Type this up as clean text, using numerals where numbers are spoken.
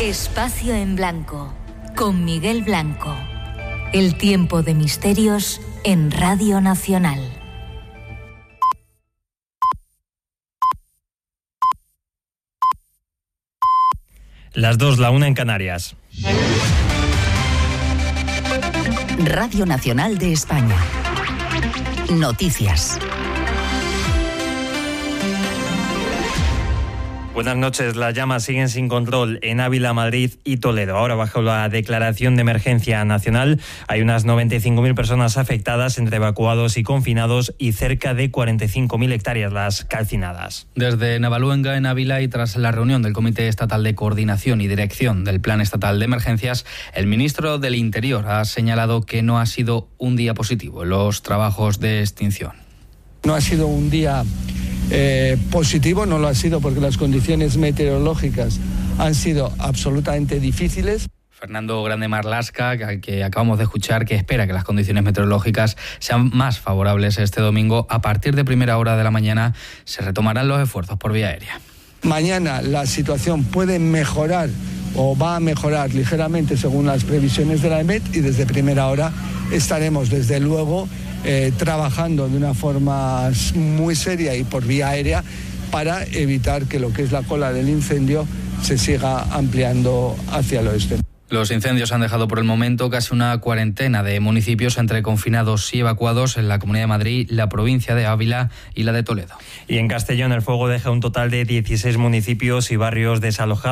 Espacio en Blanco, con Miguel Blanco. El tiempo de misterios en Radio Nacional. Las 2, la 1 en Canarias. Radio Nacional de España. Noticias. Buenas noches. Las llamas siguen sin control en Ávila, Madrid y Toledo. Ahora, bajo la declaración de emergencia nacional, hay unas 95.000 personas afectadas, entre evacuados y confinados, y cerca de 45.000 hectáreas las calcinadas. Desde Navaluenga, en Ávila, y tras la reunión del Comité Estatal de Coordinación y Dirección del Plan Estatal de Emergencias, el ministro del Interior ha señalado que no ha sido un día positivo en los trabajos de extinción. No ha sido un día positivo, no lo ha sido porque las condiciones meteorológicas han sido absolutamente difíciles. Fernando Grande Marlasca, que acabamos de escuchar, que espera que las condiciones meteorológicas sean más favorables este domingo. A partir de primera hora de la mañana se retomarán los esfuerzos por vía aérea. Mañana la situación puede mejorar o va a mejorar ligeramente según las previsiones de la EMET, y desde primera hora estaremos desde luego trabajando de una forma muy seria y por vía aérea para evitar que lo que es la cola del incendio se siga ampliando hacia el oeste. Los incendios han dejado por el momento casi una cuarentena de municipios entre confinados y evacuados en la Comunidad de Madrid, la provincia de Ávila y la de Toledo. Y en Castellón el fuego deja un total de 16 municipios y barrios desalojados.